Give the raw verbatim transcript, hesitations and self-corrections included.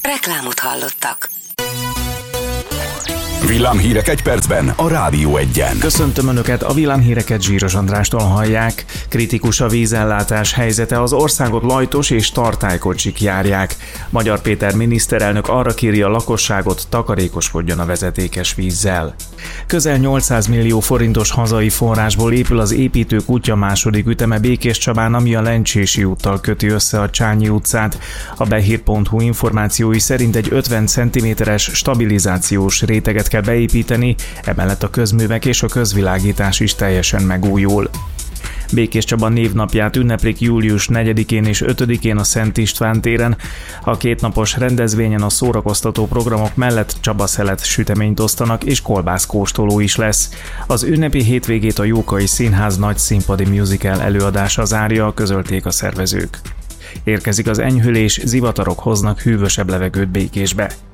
Reklámot hallottak. Villámhírek egy percben a Rádió Egyen. Köszöntöm Önöket, a villámhíreket Zsíros Andrástól hallják. Kritikus a vízellátás helyzete, az országot lajtos és tartálykocsik járják. Magyar Péter miniszterelnök arra kéri a lakosságot, takarékoskodjon a vezetékes vízzel. Közel nyolcszáz millió forintos hazai forrásból épül az építők útja második üteme Békéscsabán, ami a Lencsési úttal köti össze a Csányi utcát. A behír pont hu információi szerint egy ötven centiméteres stabilizációs réteget kell beépíteni, emellett a közművek és a közvilágítás is teljesen megújul. Békéscsaba névnapját ünneplik július negyedikén és ötödikén a Szent István téren. A kétnapos rendezvényen a szórakoztató programok mellett csabaszelet süteményt osztanak és kolbászkóstoló is lesz. Az ünnepi hétvégét a Jókai Színház nagy színpadi musical előadása zárja, közölték a szervezők. Érkezik az enyhülés, zivatarok hoznak hűvösebb levegőt Békésbe.